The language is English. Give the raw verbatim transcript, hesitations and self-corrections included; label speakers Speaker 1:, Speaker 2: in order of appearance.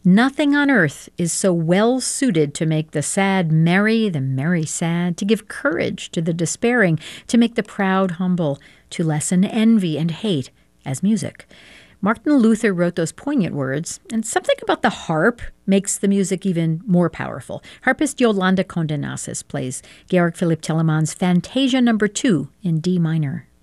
Speaker 1: Nothing on earth is so well suited to make the sad merry, the merry sad, to give courage to the despairing, to make the proud humble, to lessen envy and hate as music. Martin Luther wrote those poignant words, and something about the harp makes the music even more powerful. Harpist Yolanda Condenasis plays Georg Philipp Telemann's Fantasia number two in D minor.